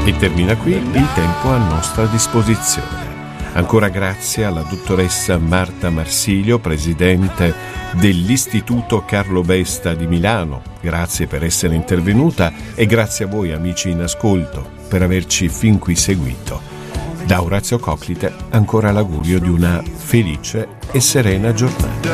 E termina qui il tempo a nostra disposizione. Ancora grazie alla dottoressa Marta Marsilio, presidente dell'Istituto Carlo Besta di Milano. Grazie per essere intervenuta e grazie a voi amici in ascolto per averci fin qui seguito. Da Orazio Coclite ancora l'augurio di una felice e serena giornata.